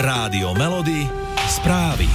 Rádio Melody, správy.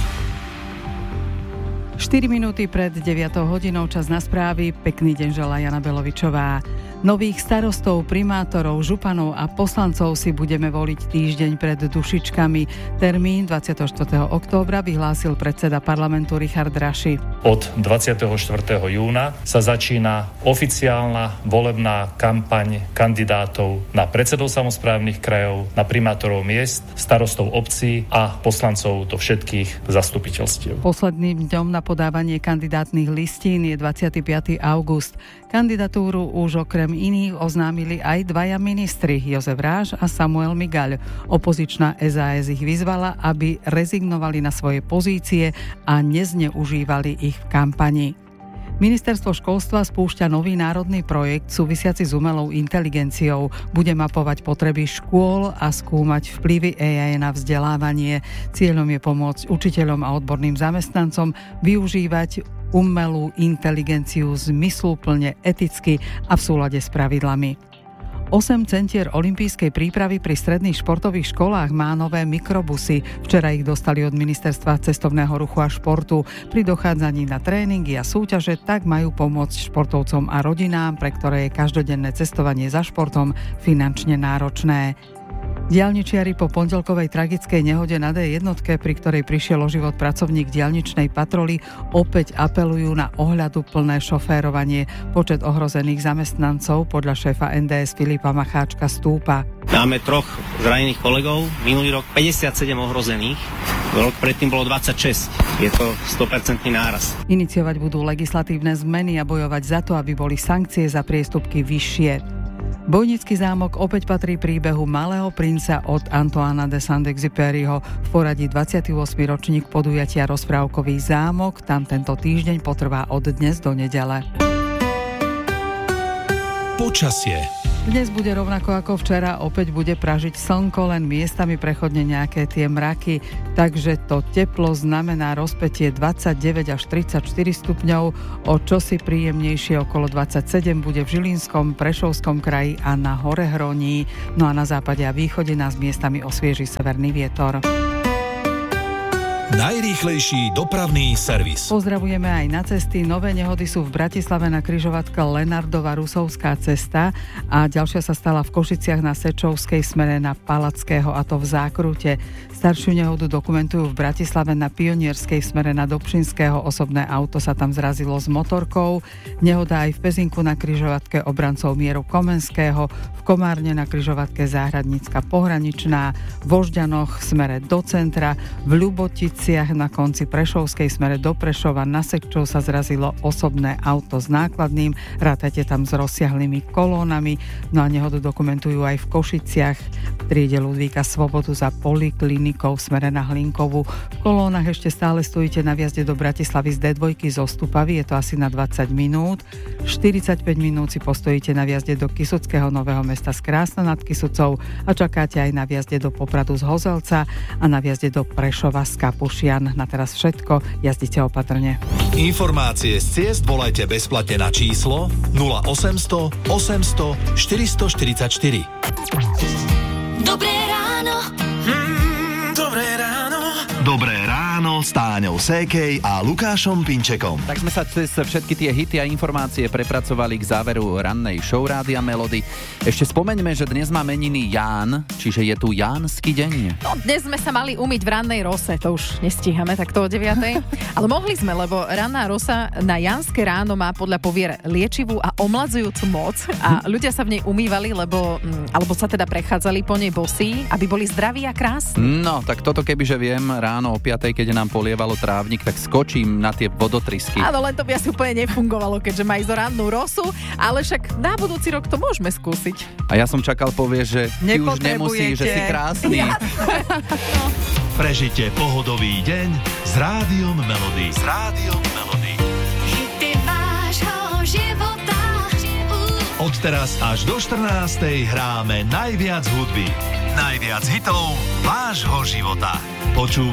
4 minúty pred 9 hodinou, čas na správy. Pekný deň želá Jana Belovičová. Nových starostov, primátorov, županov a poslancov si budeme voliť týždeň pred Dušičkami. Termín 24. októbra vyhlásil predseda parlamentu Richard Raši. Od 24. júna sa začína oficiálna volebná kampaň kandidátov na predsedov samosprávnych krajov, na primátorov miest, starostov obcí a poslancov do všetkých zastupiteľstiev. Posledným dňom na podávanie kandidátnych listín je 25. august. Kandidatúru už okrem iných oznámili aj dvaja ministri, Jozef Ráš a Samuel Migaľ. Opozičná SAS ich vyzvala, aby rezignovali na svoje pozície a nezneužívali ich v kampani. Ministerstvo školstva spúšťa nový národný projekt súvisiaci s umelou inteligenciou. Bude mapovať potreby škôl a skúmať vplyvy AI na vzdelávanie. Cieľom je pomôcť učiteľom a odborným zamestnancom využívať umelú inteligenciu zmysluplne, eticky a v súlade s pravidlami. 8 centier olympijskej prípravy pri stredných športových školách má nové mikrobusy. Včera ich dostali od Ministerstva cestovného ruchu a športu. Pri dochádzaní na tréningy a súťaže tak majú pomôcť športovcom a rodinám, pre ktoré je každodenné cestovanie za športom finančne náročné. Diaľničiari po pondelkovej tragickej nehode na D1, pri ktorej prišiel o život pracovník diaľničnej patroly, opäť apelujú na ohľaduplné šoférovanie. Počet ohrozených zamestnancov podľa šéfa NDS Filipa Macháčka stúpa. Máme 3 zranených kolegov, minulý rok 57 ohrozených, rok predtým bolo 26. Je to 100% nárast. Iniciovať budú legislatívne zmeny a bojovať za to, aby boli sankcie za priestupky vyššie. Bojnický zámok opäť patrí príbehu Malého princa od Antoána de Saint-Exupéryho. V poradí 28. ročník podujatia Rozprávkový zámok. Tam tento týždeň potrvá od dnes do nedele. Počasie. Dnes bude rovnako ako včera, opäť bude pražiť slnko, len miestami prechodne nejaké tie mraky, takže to teplo znamená rozpätie 29 až 34 stupňov, o čosi príjemnejšie okolo 27 bude v Žilinskom, Prešovskom kraji a na Horehroní, no a na západe a východe nás miestami osvieži severný vietor. Najrýchlejší dopravný servis. Pozdravujeme aj na cesty. Nové nehody sú v Bratislave na križovatke Lenardova Rusovská cesta a ďalšia sa stala v Košiciach na Sečovskej smere na Palackého, a to v Zákrute. Staršiu nehodu dokumentujú v Bratislave na Pionierskej smere na Dobšinského. Osobné auto sa tam zrazilo s motorkou. Nehoda aj v Pezinku na križovatke obrancov Mieru Komenského, v Komárne na križovatke Záhradnícka Pohraničná, v Vožďanoch smere do centra, v Ľuboticiach na konci Prešovskej smere do Prešova na Sekčov sa zrazilo osobné auto s nákladným, rátajte tam s rozsiahlými kolónami. No a nehodu dokumentujú aj v Košiciach v triede Ludvíka Svobodu za poliklinikou v smere na Hlinkovú. V kolónach ešte stále stojíte na vjazde do Bratislavy z D2 zo Stupavy, je to asi na 20 minút. 45 minút si postojíte na vjazde do Kysuckého Nového Mesta z Krásna nad Kysucou a čakáte aj na vjazde do Popradu z Hozelca a na vjazde do Prešova z Kapušian. Na teraz všetko, jazdite opatrne. Informácie z ciest volajte bezplatne na číslo 0800 800 444. Dobré ráno. Dobré ráno. Dobré ráno s Táňou Sékej a Lukášom Pinčekom. Tak sme sa cez všetky tie hity a informácie prepracovali k záveru rannej show Rádia Melody. Ešte spomeňme, že dnes má meniny Ján, čiže je tu Jánsky deň. No, dnes sme sa mali umyť v rannej rose, to už nestíhame takto o 9:00. Ale mohli sme, lebo ranná rosa na Jánske ráno má podľa povier liečivú a omladzujúcu moc a ľudia sa v nej umývali, alebo sa teda prechádzali po nej bosí, aby boli zdraví a krásni. No, tak toto kebyže viem, ráno o 5:00, keď nám polievalo trávnik, tak skočím na tie vodotrysky. Áno, len to by asi úplne nefungovalo, keďže má ísť o rannú rosu, ale však na budúci rok to môžeme skúsiť. A ja som čakal, povieš, že ty už nemusíš, že si krásny. Prežite pohodový deň s Rádiom Melody. S Rádiom Melody. Hity vášho života. Od teraz až do 14:00 hráme najviac hudby. Najviac hitov vášho života.